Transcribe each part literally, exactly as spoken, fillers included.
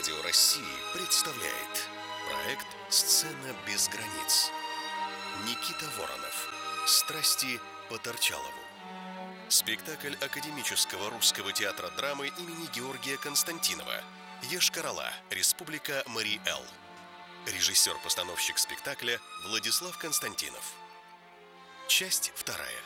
Радио России представляет проект «Сцена без границ». Никита Воронов. Страсти по Торчалову. Спектакль Академического русского театра драмы имени Георгия Константинова. Йошкар-Ола, Республика Мари-Эл. Режиссер-постановщик спектакля Владислав Константинов. Часть вторая.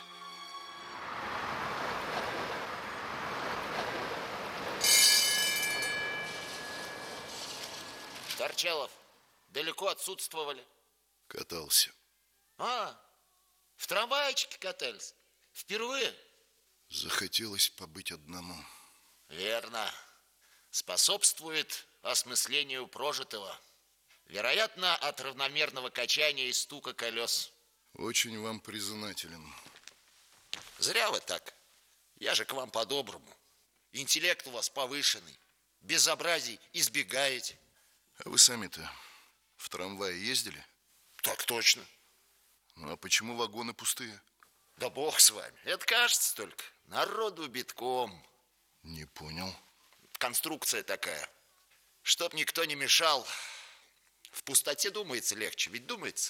Торчалов, далеко отсутствовали? Катался. А, в трамвайчике катались? Впервые? Захотелось побыть одному. Верно. Способствует осмыслению прожитого. Вероятно, от равномерного качания и стука колес. Очень вам признателен. Зря вы так. Я же к вам по-доброму. Интеллект у вас повышенный. Безобразий избегаете. А вы сами-то в трамвае ездили? Так точно. Ну, а почему вагоны пустые? Да бог с вами. Это кажется только. Народу битком. Не понял. Конструкция такая. Чтоб никто не мешал. В пустоте думается легче. Ведь думается?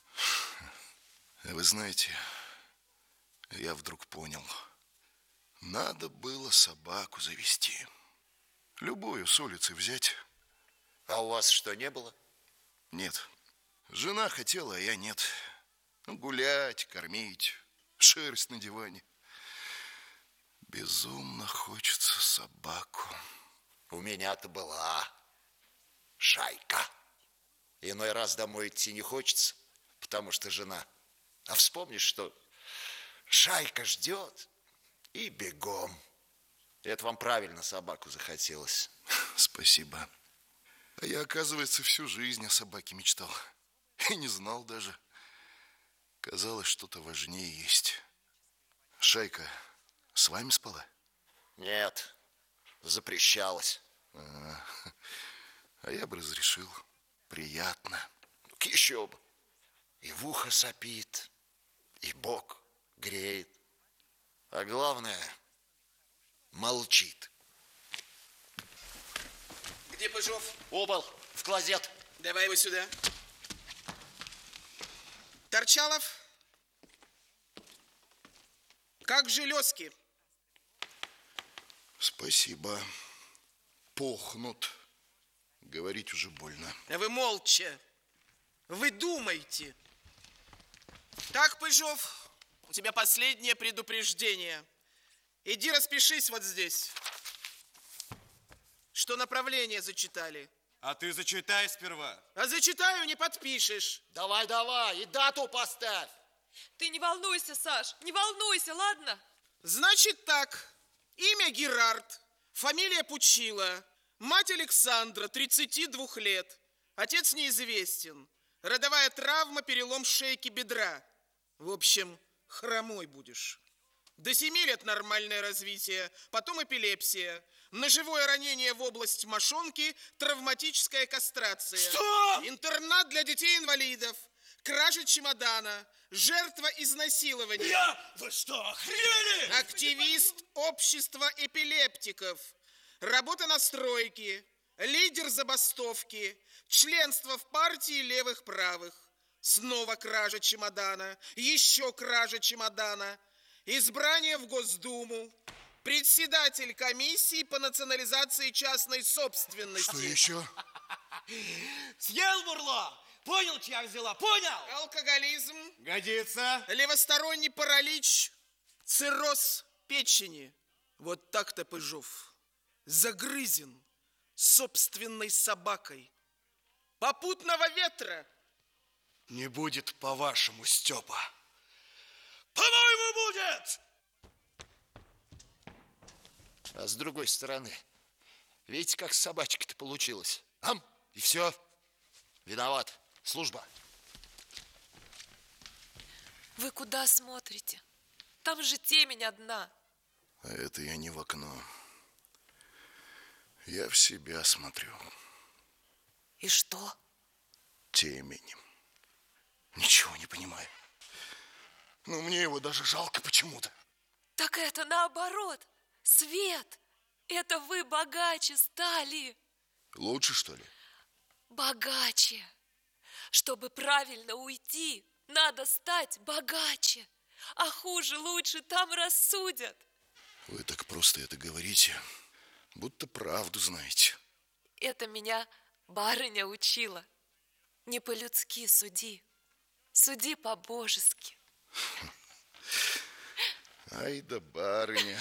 А вы знаете, я вдруг понял. Надо было собаку завести. Любую с улицы взять. А у вас что, не было? Нет. Жена хотела, а я нет. Ну, гулять, кормить, шерсть на диване. Безумно хочется собаку. У меня-то была Шайка. Иной раз домой идти не хочется, потому что жена. А вспомнишь, что Шайка ждет, и бегом. Это вам правильно собаку захотелось. Спасибо. А я, оказывается, всю жизнь о собаке мечтал. И не знал даже. Казалось, что-то важнее есть. Шайка с вами спала? Нет, запрещалось. А, а я бы разрешил. Приятно. Еще бы. И в ухо сопит, и бок греет. А главное, молчит. Где Пыжов? Убыл в клозет. Давай его сюда. Торчалов, как железки? Спасибо. Пухнут. Говорить уже больно. А вы молча. Вы думаете. Так, Пыжов, у тебя последнее предупреждение. Иди распишись вот здесь. Что направление зачитали. А ты зачитай сперва. А зачитаю, не подпишешь. Давай, давай, и дату поставь. Ты не волнуйся, Саш, не волнуйся, ладно? Значит так. Имя Герард, фамилия Пучила, мать Александра, тридцати двух лет. Отец неизвестен. Родовая травма, перелом шейки бедра. В общем, хромой будешь. До семи лет нормальное развитие, потом эпилепсия. Ножевое ранение в область мошонки, травматическая кастрация. Что? Интернат для детей-инвалидов, кража чемодана, жертва изнасилования. Я? Вы что, охренели? Активист общества эпилептиков, работа на стройке, лидер забастовки, членство в партии левых-правых. Снова кража чемодана, еще кража чемодана, избрание в Госдуму. Председатель комиссии по национализации частной собственности. Что еще? Съел бурла! Понял, чья взяла? Понял? Алкоголизм. Годится. Левосторонний паралич. Цирроз печени. Вот так-то, Пыжов. Загрызен собственной собакой. Попутного ветра. Не будет, по-вашему, Степа. По-моему, будет! А с другой стороны, видите, как с собачкой-то получилось? Ам, и все. Виноват. Служба. Вы куда смотрите? Там же темень одна. А это я не в окно. Я в себя смотрю. И что? Темень. Ничего не понимаю. Ну, мне его даже жалко почему-то. Так это наоборот. Свет. Это вы богаче стали. Лучше, что ли? Богаче. Чтобы правильно уйти, надо стать богаче. А хуже, лучше там рассудят. Вы так просто это говорите, будто правду знаете. Это меня барыня учила. Не по-людски суди, суди по-божески. Ай да барыня.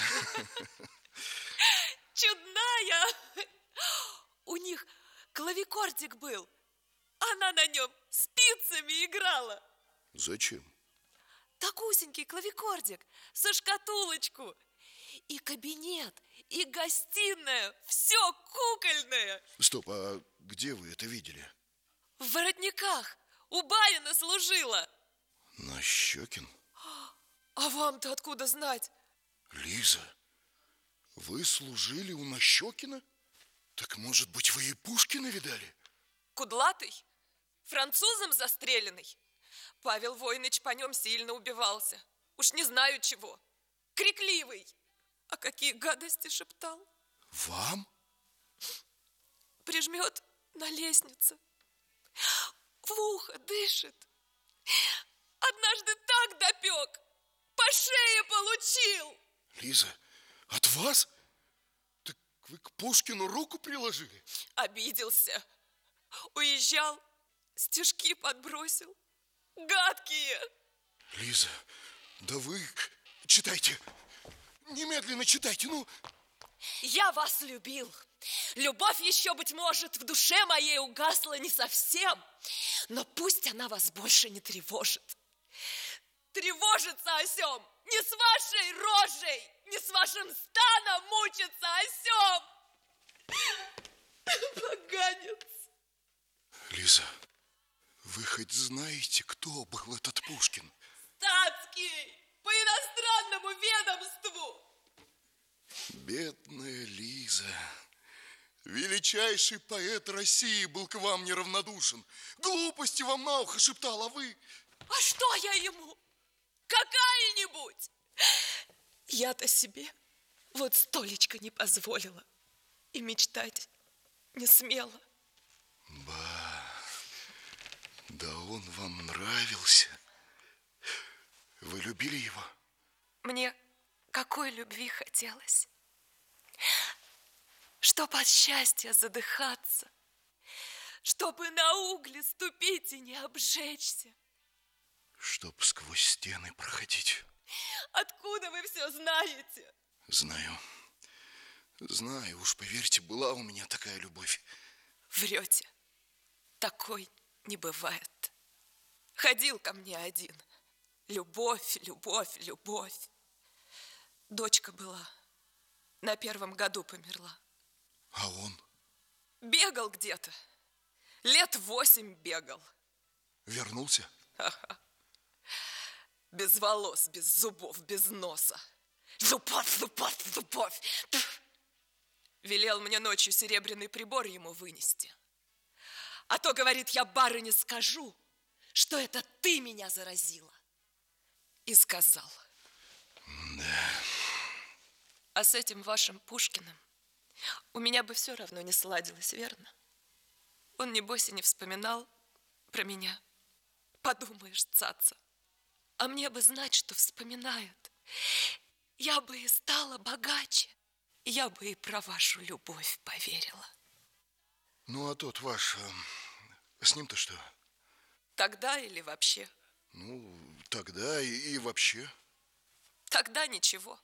Чудная! У них клавикордик был. Она на нем спицами играла. Зачем? Так узенький клавикордик, со шкатулочку. И кабинет, и гостиная, все кукольное. Стоп, а где вы это видели? В воротниках у барина служила. Нащекин? А вам-то откуда знать? Лиза, вы служили у Нащекина? Так, может быть, вы и Пушкина видали? Кудлатый, французом застреленный. Павел Войныч по нем сильно убивался. Уж не знаю чего. Крикливый. А какие гадости шептал. Вам? Прижмет на лестнице. В ухо дышит. Однажды так допек. По шее получил. Лиза, от вас? Так вы к Пушкину руку приложили? Обиделся. Уезжал, стишки подбросил. Гадкие. Лиза, да вы читайте. Немедленно читайте, ну. Я вас любил. Любовь еще, быть может, в душе моей угасла не совсем. Но пусть она вас больше не тревожит. Тревожится о сём не с вашей рожей, не с вашим станом мучится о сём. Поганец. Лиза, вы хоть знаете, кто был этот Пушкин? Статский, по иностранному ведомству. Бедная Лиза. Величайший поэт России был к вам неравнодушен. Глупости вам на ухо шептал, а вы... А что я ему? Какая-нибудь? Я-то себе вот столечко не позволила. И мечтать не смела. Ба, да он вам нравился. Вы любили его? Мне какой любви хотелось. Чтоб от счастья задыхаться, чтобы на угли ступить и не обжечься. Чтоб сквозь стены проходить. Откуда вы все знаете? Знаю. Знаю, уж поверьте, была у меня такая любовь. Врете. Такой не бывает. Ходил ко мне один. Любовь, любовь, любовь. Дочка была. На первом году померла. А он? Бегал где-то. Лет восемь бегал. Вернулся? Ага. Без волос, без зубов, без носа. Любовь, любовь, любовь. Велел мне ночью серебряный прибор ему вынести. А то, говорит, я барыне скажу, что это ты меня заразила. И сказал. Да. А с этим вашим Пушкиным у меня бы все равно не сладилось, верно? Он, небось, и не вспоминал про меня. Подумаешь, цаца. А мне бы знать, что вспоминают. Я бы и стала богаче. Я бы и про вашу любовь поверила. Ну, а тот ваш, с ним-то что? Тогда или вообще? Ну, тогда и, и вообще. Тогда ничего.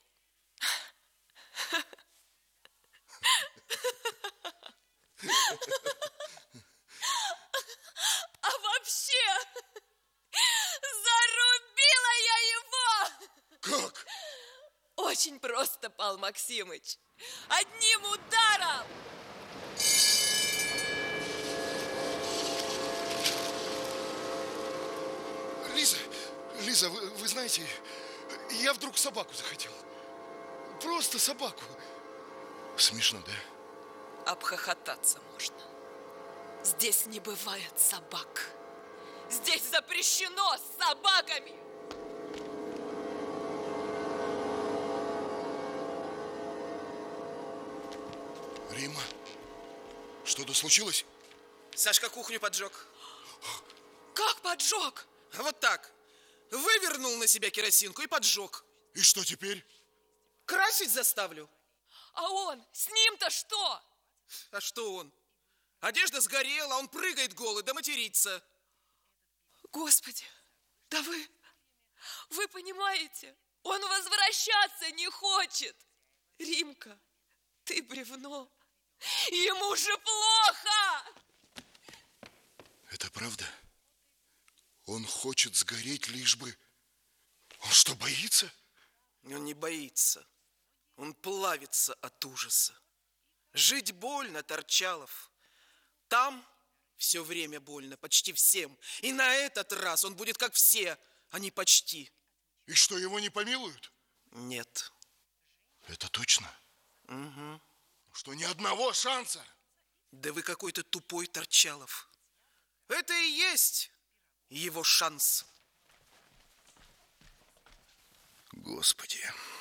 А вообще, зарубила я его! Как? Очень просто, Павел Максимыч. Одним ударом! Лиза, Лиза, вы, вы знаете, я вдруг собаку захотел. Просто собаку. Смешно, да? Обхохотаться можно. Здесь не бывает собак. Здесь запрещено с собаками. Рима, Что-то случилось? Сашка кухню поджег. Как поджег? А вот так. Вывернул на себя керосинку и поджег. И что теперь? Красить заставлю. А он? С ним-то что? А что он? Одежда сгорела, он прыгает голый, да матерится. Господи, да вы... Вы понимаете? Он возвращаться не хочет. Римка, ты бревно. Ему же плохо. Это правда? Он хочет сгореть, лишь бы... Он что, боится? Он не боится. Он плавится от ужаса. Жить больно, Торчалов. Там все время больно, почти всем. И на этот раз он будет как все, а не почти. И что, его не помилуют? Нет. Это точно? Угу. Что ни одного шанса? Да вы какой-то тупой, Торчалов. Это и есть его шанс. Господи.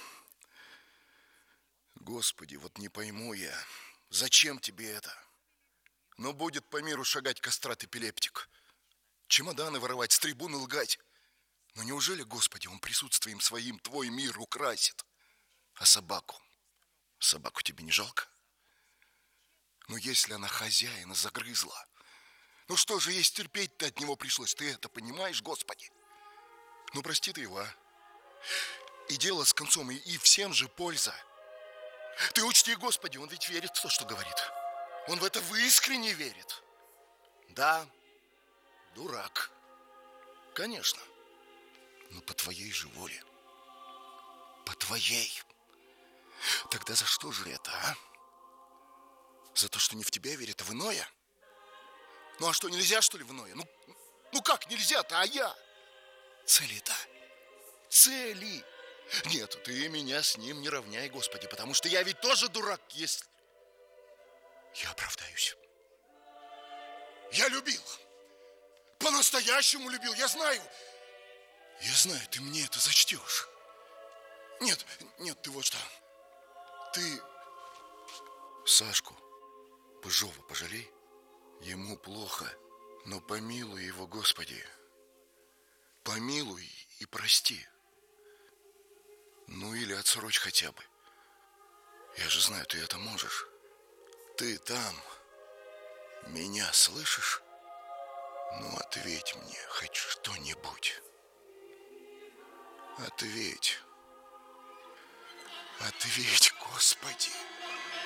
Господи, вот не пойму я, зачем тебе это? Но будет по миру шагать кастрат-эпилептик, чемоданы воровать, с трибуны лгать. Но неужели, Господи, он присутствием своим твой мир украсит? А собаку? Собаку тебе не жалко? Ну, если она хозяина загрызла, ну что же ей терпеть-то от него пришлось? Ты это понимаешь, Господи? Ну, прости ты его, а? И дело с концом, и, и всем же польза. Ты учти, Господи, он ведь верит в то, что говорит. Он в это искренне верит. Да, дурак. Конечно. Но по твоей же воле. По твоей. Тогда за что же это, а? За то, что не в тебя верит, а в иное? Ну, а что, нельзя, что ли, в иное? Ну, ну как нельзя-то, а я? Цели-то. Цели. Нет, ты меня с ним не равняй, Господи, потому что я ведь тоже дурак, если... Я оправдаюсь. Я любил. По-настоящему любил, я знаю. Я знаю, ты мне это зачтешь. Нет, нет, ты вот что. Ты Сашку Пыжова пожалей. Ему плохо, но помилуй его, Господи. Помилуй и прости. Ну или отсрочь хотя бы. Я же знаю, ты это можешь. Ты там меня слышишь? Ну, ответь мне хоть что-нибудь. Ответь. Ответь, Господи.